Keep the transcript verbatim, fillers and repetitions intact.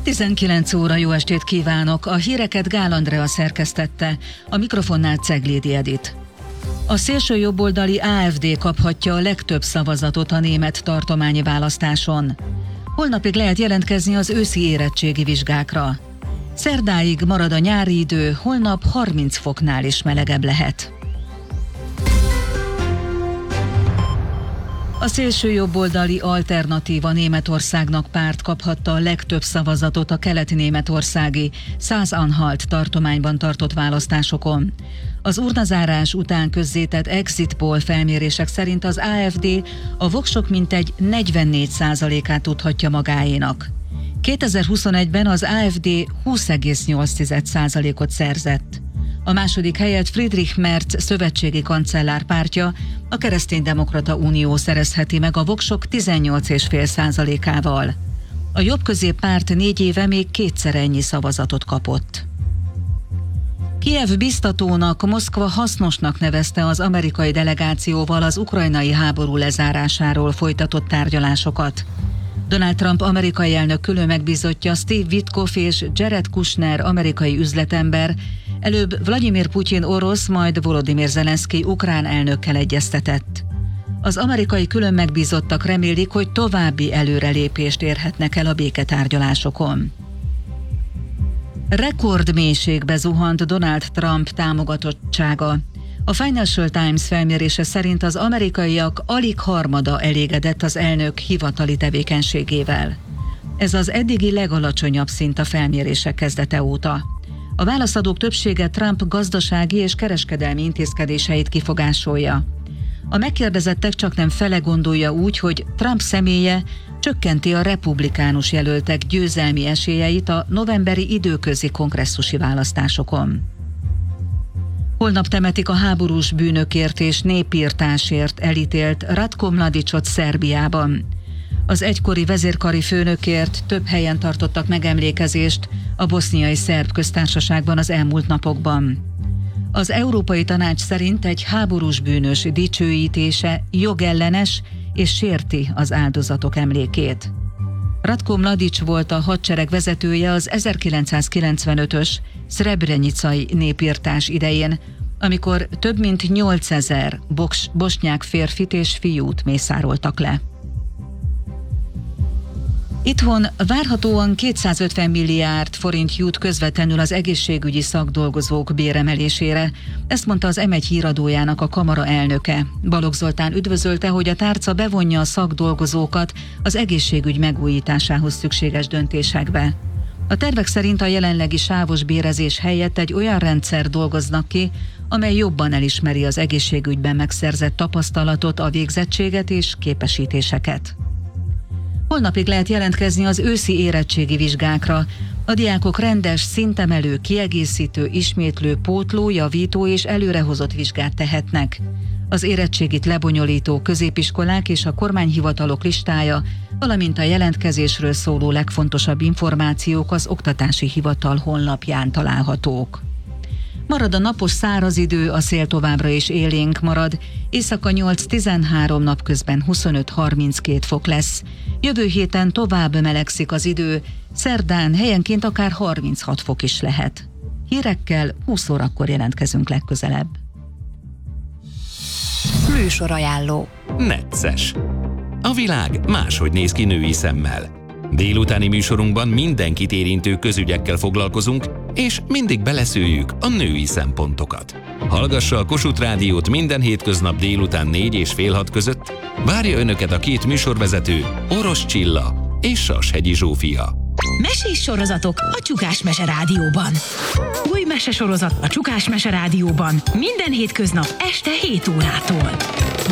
tizenkilenc óra, jó estét kívánok! A híreket Gál Andrea szerkesztette, a mikrofonnál Ceglédi Edit. A szélső jobboldali á ef dé kaphatja a legtöbb szavazatot a német tartományi választáson. Holnapig lehet jelentkezni az őszi érettségi vizsgákra. Szerdáig marad a nyári idő, holnap harminc foknál is melegebb lehet. A szélsőjobboldali Alternatíva Németországnak párt kaphatta a legtöbb szavazatot a kelet-németországi Sachsen-Anhalt tartományban tartott választásokon. Az urnazárás után közzétett exit poll felmérések szerint az á ef dé a voksok mintegy negyvennégy százalékát tudhatja magáénak. kétezer-huszonegyben az á ef dé húsz egész nyolc százalékot szerzett. A második helyet Friedrich Merz szövetségi kancellár pártja, a Kereszténydemokrata Unió szerezheti meg a voksok tizennyolc egész öt százalékával. A jobbközép párt négy éve még kétszer ennyi szavazatot kapott. Kijev biztatónak, Moszkva hasznosnak nevezte az amerikai delegációval az ukrajnai háború lezárásáról folytatott tárgyalásokat. Donald Trump amerikai elnök külön megbízottja Steve Witkoff és Jared Kushner amerikai üzletember előbb Vladimir Putyin orosz, majd Volodymyr Zelenszky ukrán elnökkel egyeztetett. Az amerikai külön megbízottak remélik, hogy további előrelépést érhetnek el a béketárgyalásokon. Rekordmélységbe zuhant Donald Trump támogatottsága. A Financial Times felmérése szerint az amerikaiak alig harmada elégedett az elnök hivatali tevékenységével. Ez az eddigi legalacsonyabb szint a felmérések kezdete óta. A válaszadók többsége Trump gazdasági és kereskedelmi intézkedéseit kifogásolja. A megkérdezettek csaknem fele gondolja úgy, hogy Trump személye csökkenti a republikánus jelöltek győzelmi esélyeit a novemberi időközi kongresszusi választásokon. Holnap temetik a háborús bűnökért és népirtásért elítélt Ratko Mladićot Szerbiában. Az egykori vezérkari főnökért több helyen tartottak megemlékezést a boszniai szerb köztársaságban az elmúlt napokban. Az Európai Tanács szerint egy háborús bűnös dicsőítése jogellenes és sérti az áldozatok emlékét. Ratko Mladić volt a hadsereg vezetője az ezerkilencszázkilencvenötös szrebrenicai népirtás idején, amikor több mint nyolcezer bosnyák férfit és fiút mészároltak le. Itthon várhatóan kétszázötven milliárd forint jut közvetlenül az egészségügyi szakdolgozók béremelésére, ezt mondta az em egy híradójának a kamara elnöke. Balogh Zoltán üdvözölte, hogy a tárca bevonja a szakdolgozókat az egészségügy megújításához szükséges döntésekbe. A tervek szerint a jelenlegi sávos bérezés helyett egy olyan rendszer dolgoznak ki, amely jobban elismeri az egészségügyben megszerzett tapasztalatot, a végzettséget és képesítéseket. Holnapig lehet jelentkezni az őszi érettségi vizsgákra. A diákok rendes, szintemelő, kiegészítő, ismétlő, pótló, javító és előrehozott vizsgát tehetnek. Az érettségit lebonyolító középiskolák és a kormányhivatalok listája, valamint a jelentkezésről szóló legfontosabb információk az Oktatási Hivatal honlapján találhatók. Marad a napos száraz idő, a szél továbbra is élénk marad, éjszaka nyolc-tizenhárom, napközben huszonöt-harminckét fok lesz. Jövő héten tovább melegszik az idő, szerdán helyenként akár harminchat fok is lehet. Hírekkel húsz órakor jelentkezünk legközelebb. Műsorajánló. Necces. A világ máshogy néz ki női szemmel. Délutáni műsorunkban mindenkit érintő közügyekkel foglalkozunk, és mindig beleszőjük a női szempontokat. Hallgassa a Kossuth Rádiót minden hétköznap délután négy és fél hat között. Várja Önöket a két műsorvezető, Orosz Csilla és Sashegyi Zsófia. Mesés sorozatok a Csukás Mese Rádióban. Új mesesorozat a Csukás Mese Rádióban minden hétköznap este hét órától.